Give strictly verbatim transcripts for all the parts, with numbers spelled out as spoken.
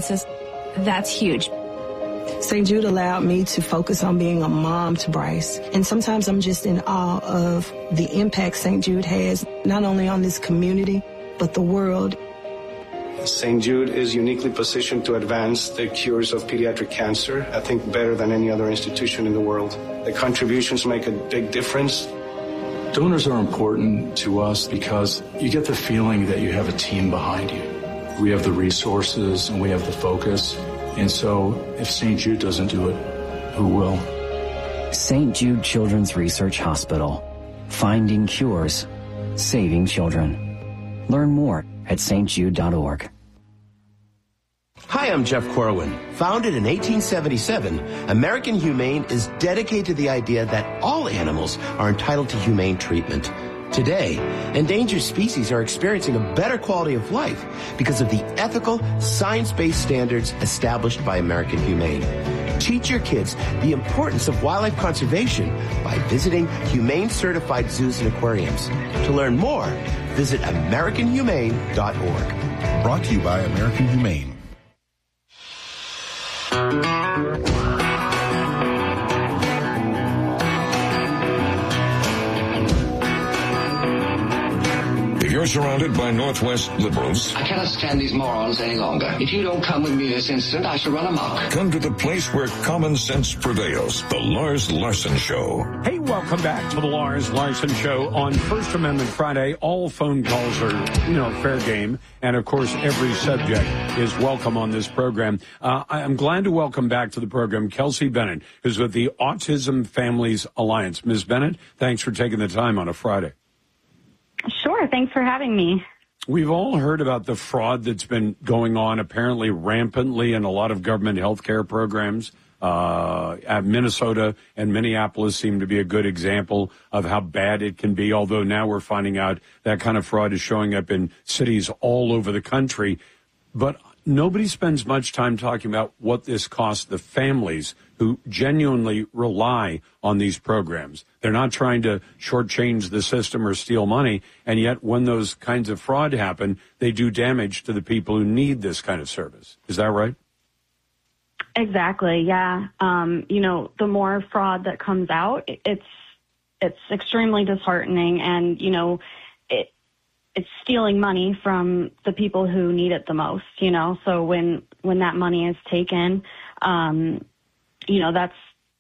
That's huge. Saint Jude allowed me to focus on being a mom to Bryce. And sometimes I'm just in awe of the impact Saint Jude has, not only on this community, but the world. Saint Jude is uniquely positioned to advance the cures of pediatric cancer, I think better than any other institution in the world. The contributions make a big difference. Donors are important to us because you get the feeling that you have a team behind you. We have the resources and we have the focus. And so if Saint Jude doesn't do it, who will? Saint Jude Children's Research Hospital. Finding cures. Saving children. Learn more at s t jude dot org. Hi, I'm Jeff Corwin. Founded in eighteen seventy-seven, American Humane is dedicated to the idea that all animals are entitled to humane treatment. Today, endangered species are experiencing a better quality of life because of the ethical, science-based standards established by American Humane. Teach your kids the importance of wildlife conservation by visiting humane-certified zoos and aquariums. To learn more, visit american humane dot org. Brought to you by American Humane. You're surrounded by Northwest liberals. I cannot stand these morons any longer. If you don't come with me this instant, I shall run amok. Come to the place where common sense prevails. The Lars Larson Show. Hey, welcome back to the Lars Larson Show on First Amendment Friday. All phone calls are, you know, fair game. And, of course, every subject is welcome on this program. Uh, I'm glad to welcome back to the program Kelsey Bennett, who's with the Autism Families Alliance. Miz Bennett, thanks for taking the time on a Friday. Sure. Thanks for having me. We've all heard about the fraud that's been going on apparently rampantly in a lot of government health care programs. Uh, at Minnesota and Minneapolis seem to be a good example of how bad it can be, although now we're finding out that kind of fraud is showing up in cities all over the country. But nobody spends much time talking about what this costs the families who genuinely rely on these programs. They're not trying to shortchange the system or steal money, and yet when those kinds of fraud happen, they do damage to the people who need this kind of service. Is that right? Exactly, yeah. Um, you know, the more fraud that comes out, it's it's extremely disheartening, and, you know, it it's stealing money from the people who need it the most, you know. So when when that money is taken, um, you know, that's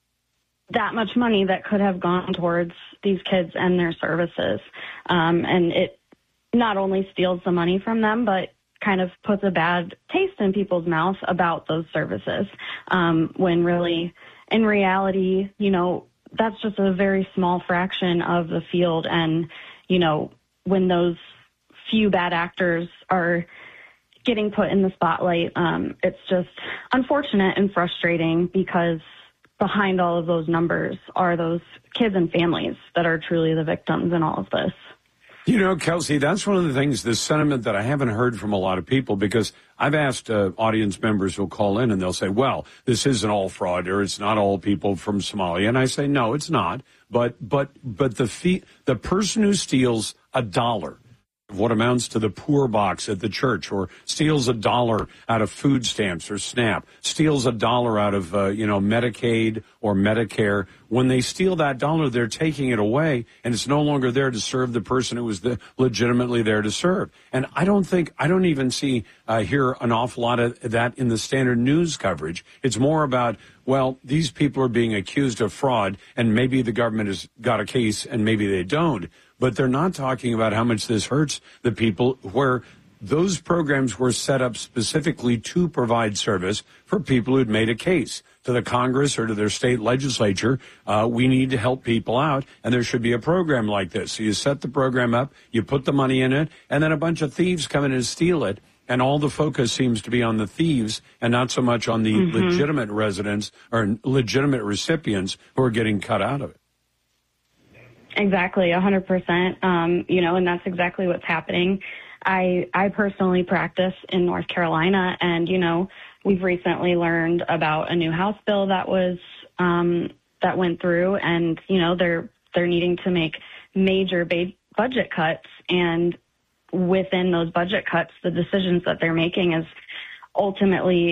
that much money that could have gone towards these kids and their services. Um, and it not only steals the money from them, but kind of puts a bad taste in people's mouths about those services. Um, when really, in reality, you know, that's just a very small fraction of the field. And, you know, when those few bad actors are getting put in the spotlight, um, it's just unfortunate and frustrating because behind all of those numbers are those kids and families that are truly the victims in all of this. You know, Kelsey, that's one of the things, the sentiment that I haven't heard from a lot of people, because I've asked uh, audience members who'll call in and they'll say, well, this isn't all fraud or it's not all people from Somalia. And I say, no, it's not. But but but the fee, the person who steals a dollar, what amounts to the poor box at the church, or steals a dollar out of food stamps or SNAP, steals a dollar out of, uh, you know, Medicaid or Medicare. When they steal that dollar, they're taking it away, and it's no longer there to serve the person who was the, legitimately there to serve. And I don't think, I don't even see, uh, hear an awful lot of that in the standard news coverage. It's more about, well, these people are being accused of fraud, and maybe the government has got a case, and maybe they don't. But they're not talking about how much this hurts the people, where those programs were set up specifically to provide service for people who'd made a case to the Congress or to their state legislature. Uh, we need to help people out, and there should be a program like this. So you set the program up, you put the money in it, and then a bunch of thieves come in and steal it. And all the focus seems to be on the thieves and not so much on the mm-hmm. legitimate residents or legitimate recipients who are getting cut out of it. Exactly, one hundred percent. Um, you know, and that's exactly what's happening. I I personally practice in North Carolina, and, you know, we've recently learned about a new House bill that was um, that went through, and, you know, they're they're needing to make major ba- budget cuts, and within those budget cuts, the decisions that they're making is ultimately